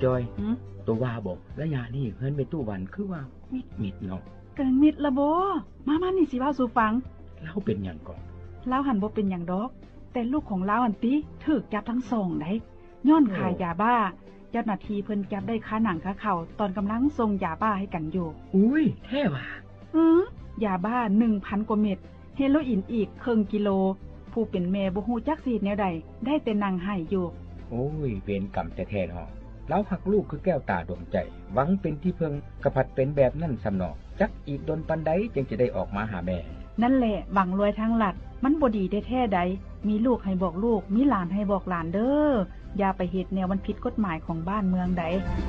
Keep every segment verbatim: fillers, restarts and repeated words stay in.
จอยตัวว่าบอกระยะนี้เพิ่นไปตู้วันคือว่ามิดมิดเนาะกังมิดละบ่มามานี่สิว่าสู่ฟังเล่าเป็นหยังก่อนเล่าหันบ่เป็นหยังดอกแต่ลูกของเล่าหันติถูกจับทั้งสองได้ย้อนขายยาบ้าเจ้าหน้าที่เพิ่นจับได้คาหนังคาเข่าตอนกำลังส่งยาบ้าให้กันอยู่อุ้ยแท้ว่ะเออยาบ้า หนึ่งพัน กว่าเม็ดเฮโรอีนอีกครึ่งกิโลผู้เป็นแม่บ่ฮู้จักสิแนวใดได้แต่นั่งไห้อยู่โอ้ยเวรกรรมแท้ๆเนาะเราหักลูกคือแก้วตาดวงใจหวังเป็นที่เพิงกระพัดเป็นแบบนั้นสำนอกจักอีกดนปันใดจึงจะได้ออกมาหาแม่นั่นแหละหวังรวยทางหลัดมันบ่ดีแท้ๆใดมีลูกให้บอกลูกมีหลานให้บอกหลานเด้ออย่าไปเฮ็ดแนวมันผิดกฎหมายของบ้านเมืองใด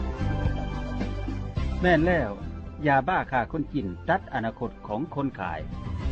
แม่นแล้วยาบ้าฆ่าคนกินตัดอนาคตของคนขาย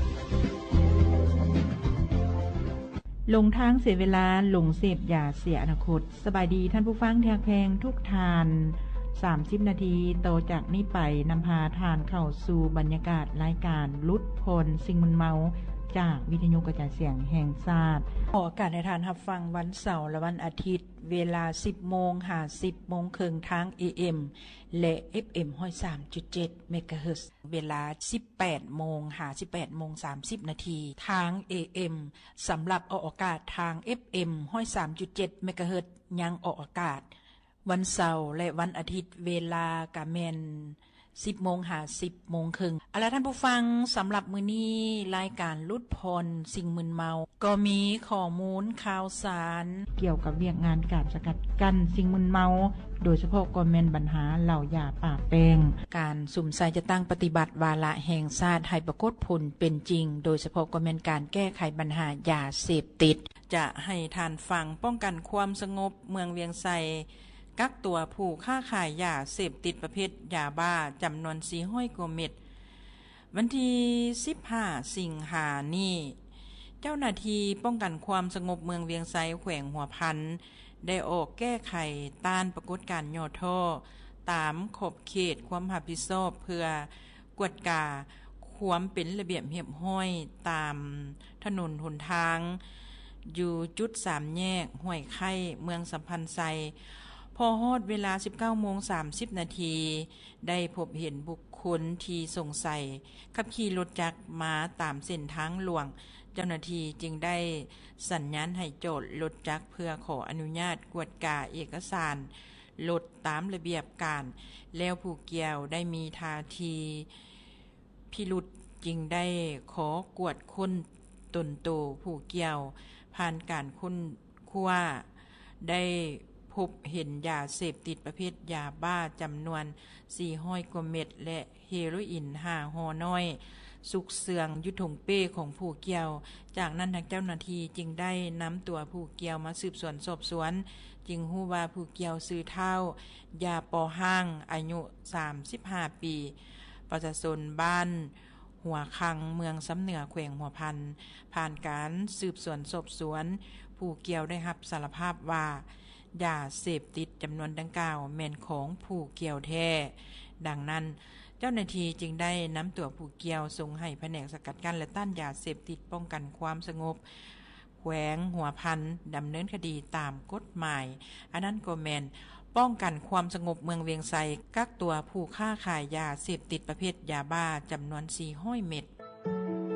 ลงทางเสียเวลาหลงเสพยาเสียอนาคตสบายดีท่านผู้ฟังที่รักแพงทุกทานสามสิบนาทีต่อจากนี้ไปนำพาทานเข้าสู่บรรยากาศรายการลุดพลสิ่งมึนเมาจากวิทยุกระจายเสียงแห่งชาติออกอากาศให้ทานรับฟังวันเสาร์และวันอาทิตย์เวลา สิบโมง ถึง สิบโมงครึ่งทาง เอ เอ็ม และ เอฟ เอ็ม หนึ่งร้อยสามจุดเจ็ด เมกะเฮิรตซ์เวลา สิบแปดโมง ถึง สิบแปดโมงสามสิบ นาทีทาง เอ เอ็ม สำหรับออกอากาศทาง เอฟ เอ็ม หนึ่งร้อยสามจุดเจ็ด เมกะเฮิรตซ์ยังออกอากาศวันเสาร์และวันอาทิตย์เวลากะแม่นสิบโมง ถึง สิบโมงครึ่งเอาล่ะท่านผู้ฟังสำหรับมื้อนี้รายการลุดพรสิ่งมึนเมาก็มีข้อมูลข่าวสารเกี่ยวกับเวียกงานการสกัดกั้นสิ่งมึนเมาโดยเฉพาะก็แม่นปัญหาเหล่ายาป่าแป้งการสุ่มใส่จะตั้งปฏิบัติวาระแห่งชาติให้ปรากฏผลเป็นจริงโดยเฉพาะก็แม่นการแก้ไขปัญหายาเสพติดจะให้ทานฟังป้องกันความสงบเมืองเวียงไสกักตัวผู้ค้าขายยาเสพติดประเภทยาบ้าจำนวนสี่ร้อยกว่าเม็ดวันที่สิบห้าสิงหาคมนี้เจ้าหน้าที่ป้องกันความสงบเมืองเวียงไสแขวงหัวพันได้ออกแก้ไขต้านปรากฏการณ์ย่อท่อตามขอบเขตความรับผิดชอบเพื่อกวดกาความเป็นระเบียบเรียบร้อยตามถนนหนทางอยู่จุดสามแยกห้วยไข่เมืองสัมพันธ์ไซพอฮอดเวลา สิบเก้าโมงสามสิบ นาทีได้พบเห็นบุคคลที่สงสัยขับขี่รถจักรมาตามเส้นทางหลวงเจ้าหน้าที่จึงได้สัญญาณให้โจทย์รถจักรเพื่อขออนุญาตกวดกาเอกสารรถตามระเบียบการแล้วผู้เกี่ยวได้มีท่าทีพิรุธจึงได้ขอกวดค้นตนโตผู้เกี่ยวผ่านการค้นคว้าได้พบเห็นยาเสพติดประเภทยาบ้าจำนวนสี่ร้อยกว่าเม็ดและเฮโรอีนห้าห่อน้อยสุกเสืองยุทงเป้ของผู้เกี่ยวจากนั้นทางเจ้าหน้าที่จึงได้นำตัวผู้เกี่ยวมาสืบสวนสอบสวนจึงฮู้ว่าผู้เกี่ยวซื้อเท่ายาปอห้างอายุสามสิบห้าปีประชาชนบ้านหัวคังเมืองสำเหนือแขวงหัวพันผ่านการสืบสวนสอบสวนผู้เกี่ยวได้รับสารภาพว่ายาเสพติดจำนวนดังกล่าวแม่นของผู้เกี่ยวแท้ดังนั้นเจ้าหน้าที่จึงได้นำตัวผู้เกี่ยวส่งให้แผนกสกัดกั้นและต้านยาเสพติดป้องกันความสงบแขวงหัวพันดำเนินคดีตามกฎหมายอันนั้นก็แม่นป้องกันความสงบเมืองเวียงไสกักตัวผู้ค้าขายยาเสพติดประเภทยาบ้าจำนวนสี่ร้อยเม็ด